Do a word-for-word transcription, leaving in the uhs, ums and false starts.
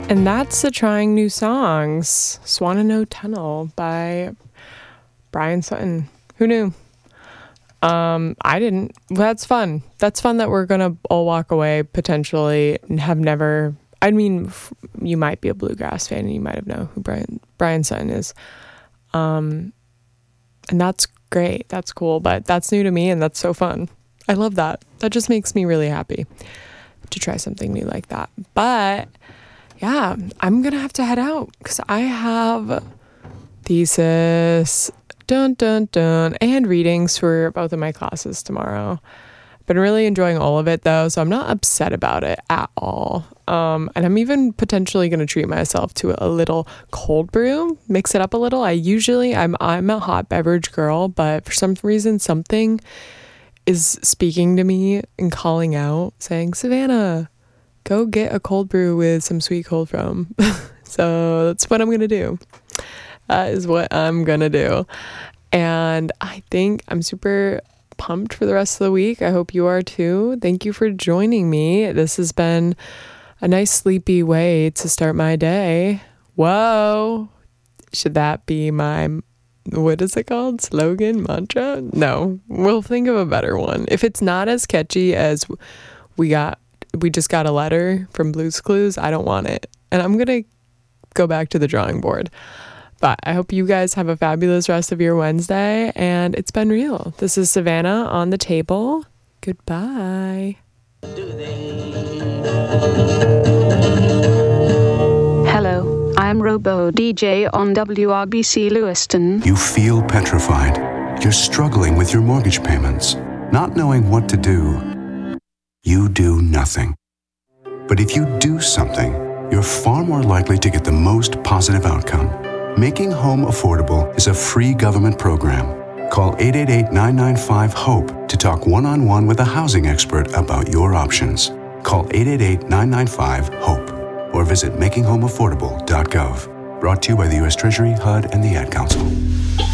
And that's the Trying New Songs, Swannanoa Tunnel by Brian Sutton. Who knew? Um, I didn't. That's fun. That's fun that we're going to all walk away potentially and have never, I mean, f- you might be a bluegrass fan and you might have known who Brian, Brian Sutton is. Um, and that's great. That's cool. But that's new to me and that's so fun. I love that. That just makes me really happy to try something new like that. But yeah, I'm going to have to head out because I have thesis, dun, dun, dun, and readings for both of my classes tomorrow. Been really enjoying all of it though, so I'm not upset about it at all. Um, and I'm even potentially going to treat myself to a little cold brew, mix it up a little. I usually, I'm, I'm a hot beverage girl, but for some reason, something is speaking to me and calling out saying, Savannah, go get a cold brew with some sweet cold foam. So that's what I'm going to do. That is what I'm going to do. And I think I'm super pumped for the rest of the week. I hope you are too. Thank you for joining me. This has been a nice sleepy way to start my day. Whoa. Should that be my, what is it called? Slogan? Mantra? No, we'll think of a better one. If it's not as catchy as we got, we just got a letter from Blue's Clues, I don't want it. And I'm going to go back to the drawing board. But I hope you guys have a fabulous rest of your Wednesday. And it's been real. This is Savannah on the table. Goodbye. Hello, I'm Robo D J on W R B C Lewiston. You feel petrified. You're struggling with your mortgage payments, not knowing what to do. You do nothing. But if you do something, you're far more likely to get the most positive outcome. Making Home Affordable is a free government program. Call eight eight eight, nine nine five, HOPE to talk one-on-one with a housing expert about your options. Call eight eight eight, nine nine five, HOPE or visit making home affordable dot gov. Brought to you by the U S Treasury, H U D, and the Ad Council.